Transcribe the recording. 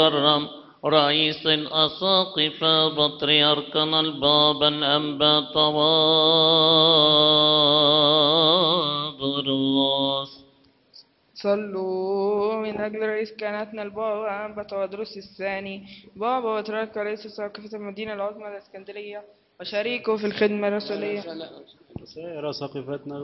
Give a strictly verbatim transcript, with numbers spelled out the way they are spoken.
كرم رئيس الأساقفة بطريركنا البابا الأنبا طوادرس. صلوا من أجل رئيس كهنتنا البابا أنبا تودروس الثاني، بابا بطريرك رئيس ساقفة المدينة العظمى الإسكندرية وشريكه في الخدمة الرسولية. سائر سقفتنا